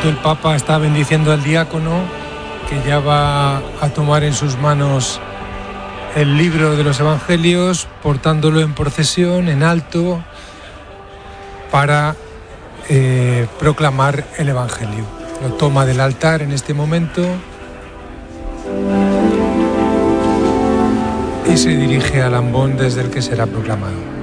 momento el Papa está bendiciendo al diácono, que ya va a tomar en sus manos el libro de los Evangelios, portándolo en procesión, en alto, para proclamar el Evangelio. Lo toma del altar en este momento y se dirige al ambón desde el que será proclamado.